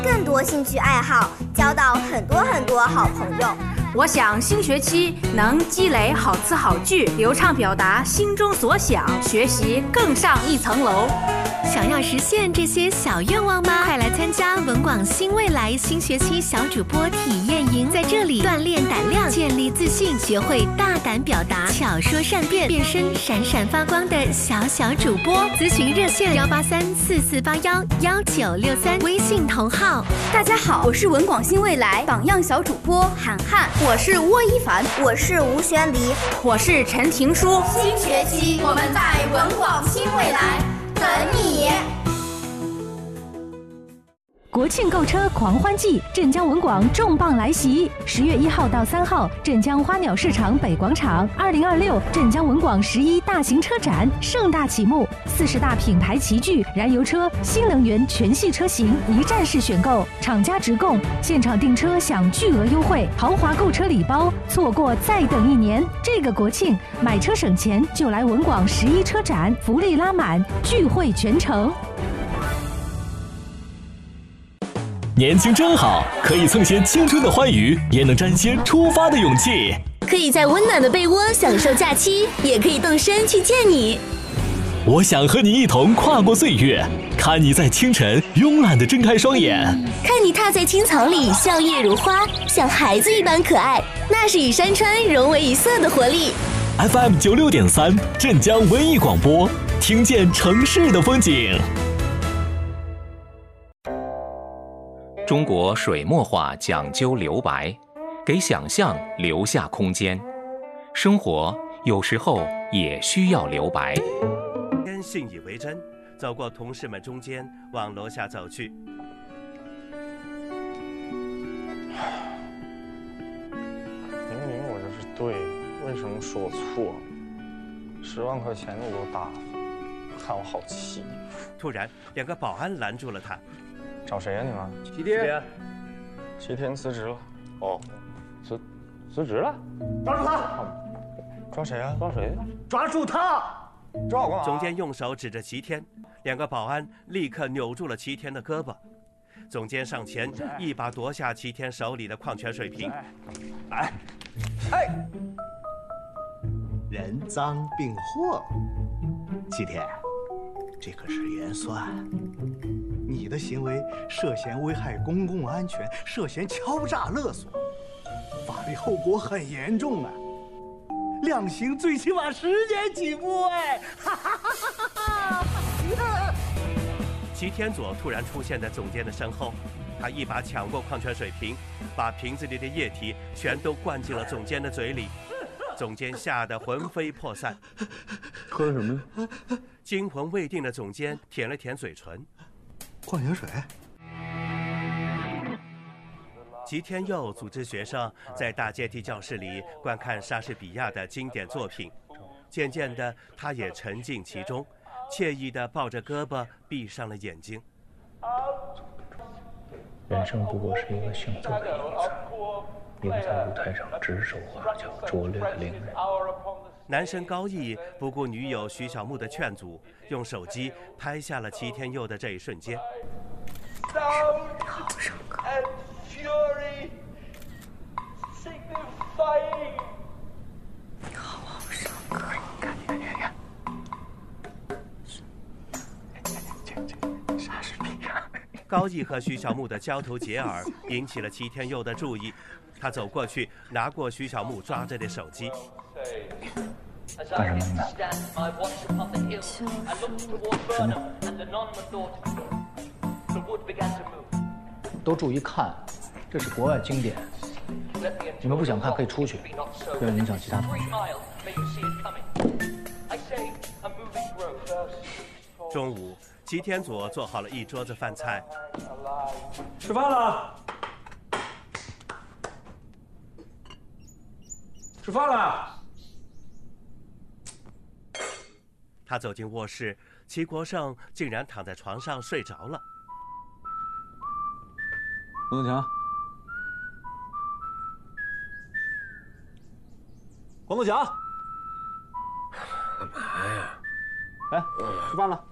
更多兴趣爱好，交到很多好朋友。 我想新学期能积累好词好句，流畅表达心中所想，学习更上一层楼。 想要实现这些小愿望吗？快来参加文广新未来新学期小主播体验营，在这里锻炼胆量，建立自信，学会大胆表达，巧说善辩，变身闪闪发光的小主播。咨询热线18344811963，微信同号。 大家好，我是文广新未来榜样小主播涵涵， 我是沃一凡， 我是吴宣黎， 我是陈婷书。 新学期我们在文广新未来等你。 国庆购车狂欢季，镇江文广重磅来袭！10月1号到3号，镇江花鸟市场北广场，2026镇江文广11大型车展盛大启幕，40大品牌齐聚，燃油车、新能源全系车型一站式选购，厂家直供，现场订车享巨额优惠，豪华购车礼包，错过再等1年。这个国庆买车省钱就来文广11车展，福利拉满，聚会全程。 年轻真好，可以蹭些青春的欢愉，也能沾些出发的勇气。 可以在温暖的被窝享受假期，也可以动身去见你。 我想和你一同跨过岁月，看你在清晨慵懒地睁开双眼， 看你踏在青草里笑靥如花，像孩子一般可爱，那是与山川融为一色的活力。 FM 96.3镇江文艺广播，听见城市的风景。 中国水墨画讲究留白，给想象留下空间。生活有时候也需要留白。 信以为真，走过同事们中间，往楼下走去。 明明我这是对的，为什么说错？10万块钱我都答复，看我好气。 突然，2个保安拦住了他。 找谁呀你们？齐天辞职了。哦，辞职了？ 抓住他！ 抓谁呀？抓谁？ 抓住他！ 抓我干嘛？ 总监用手指着齐天，2个保安立刻扭住了齐天的胳膊。总监上前一把夺下齐天手里的矿泉水瓶。 来，人赃并获。齐天，这可是原算。你的行为涉嫌危害公共安全，涉嫌敲诈勒索，法律后果很严重啊！量刑最起码10年起步哎！ 齐天佐突然出现在总监的身后，他一把抢过矿泉水瓶，把瓶子里的液体全都灌进了总监的嘴里。总监吓得魂飞魄散。 喝的什么呀？ 惊魂未定的总监舔了舔嘴唇。 矿泉水。 齐天佑组织学生在大阶梯教室里观看莎士比亚的经典作品，渐渐的，他也沉浸其中，惬意地抱着胳膊，闭上了眼睛。 人生不过是一个行走的影子，一个在舞台上指手画脚、拙劣的伶人。 男生高义不顾女友徐小木的劝阻，用手机拍下了齐天佑的这一瞬间。 好伤感。好伤感。 莎士比亚。 高义和徐小木的交头接耳引起了齐天佑的注意，他走过去拿过徐小木抓着的手机。 干什么呢？什么？都注意看，这是国外经典。你们不想看可以出去，不要影响其他同学。 中午，齐天佐做好了一桌子饭菜。 吃饭了。吃饭了。 他走进卧室，齐国胜竟然躺在床上睡着了。 王东强， 黄东强， 干嘛呀？哎，吃饭了。